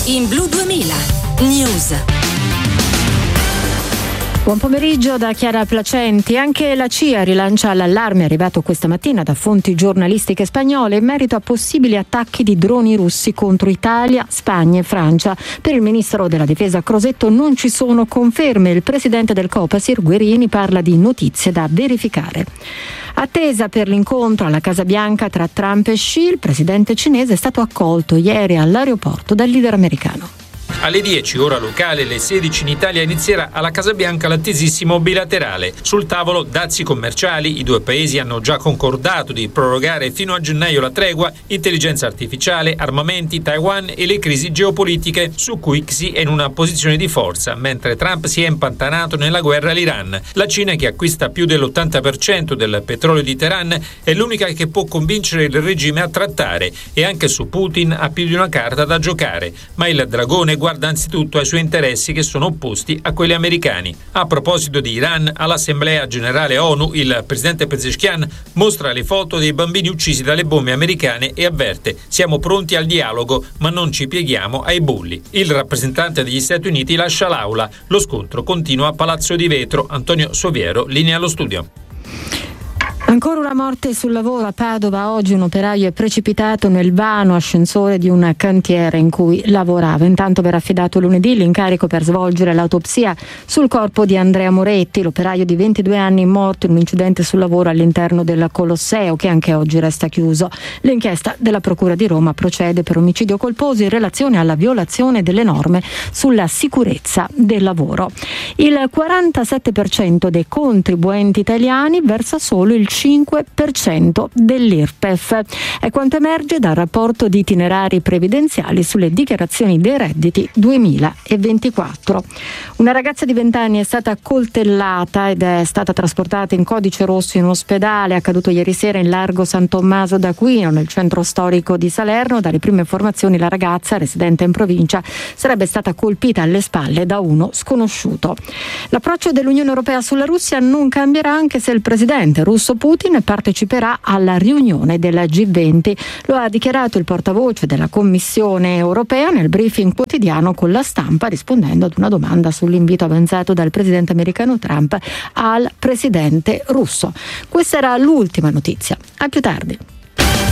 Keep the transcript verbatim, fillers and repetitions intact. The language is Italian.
in Blu duemila News. Buon pomeriggio da Chiara Placenti. Anche la C I A rilancia l'allarme arrivato questa mattina da fonti giornalistiche spagnole in merito a possibili attacchi di droni russi contro Italia, Spagna e Francia. Per il ministro della difesa Crosetto non ci sono conferme. Il presidente del Copasir, Guerini, parla di notizie da verificare. Attesa per l'incontro alla Casa Bianca tra Trump e Xi, il presidente cinese è stato accolto ieri all'aeroporto dal leader americano. Alle dieci ora locale, alle sedici in Italia, inizierà alla Casa Bianca l'attesissimo bilaterale. Sul tavolo dazi commerciali, i due paesi hanno già concordato di prorogare fino a gennaio la tregua, intelligenza artificiale, armamenti, Taiwan e le crisi geopolitiche, su cui Xi è in una posizione di forza, mentre Trump si è impantanato nella guerra all'Iran. La Cina, che acquista più dell'ottanta per cento del petrolio di Teheran, è l'unica che può convincere il regime a trattare, e anche su Putin ha più di una carta da giocare, ma il dragone guarda anzitutto ai suoi interessi, che sono opposti a quelli americani. A proposito di Iran, all'Assemblea Generale ONU il presidente Pezeshkian mostra le foto dei bambini uccisi dalle bombe americane e avverte: siamo pronti al dialogo, ma non ci pieghiamo ai bulli. Il rappresentante degli Stati Uniti lascia l'aula. Lo scontro continua a Palazzo di Vetro. Antonio Soviero, linea allo studio. Ancora una morte sul lavoro a Padova. Oggi un operaio è precipitato nel vano ascensore di un cantiere in cui lavorava. Intanto verrà affidato lunedì l'incarico per svolgere l'autopsia sul corpo di Andrea Moretti, l'operaio di ventidue anni morto in un incidente sul lavoro all'interno del Colosseo, che anche oggi resta chiuso. L'inchiesta della Procura di Roma procede per omicidio colposo in relazione alla violazione delle norme sulla sicurezza del lavoro. Il quarantasette per cento dei contribuenti italiani versa solo il cinque per cento dell'I R P E F. È quanto emerge dal rapporto di itinerari previdenziali sulle dichiarazioni dei redditi duemilaventiquattro. Una ragazza di venti anni è stata coltellata ed è stata trasportata in codice rosso in ospedale. È accaduto ieri sera in largo San Tommaso d'Aquino, nel centro storico di Salerno. Dalle prime informazioni la ragazza, residente in provincia, sarebbe stata colpita alle spalle da uno sconosciuto. L'approccio dell'Unione Europea sulla Russia non cambierà, anche se il presidente russo Putin parteciperà alla riunione della G venti. Lo ha dichiarato il portavoce della Commissione Europea nel briefing quotidiano con la Stampa, rispondendo ad una domanda sull'invito avanzato dal presidente americano Trump al presidente russo. Questa era l'ultima notizia. A più tardi.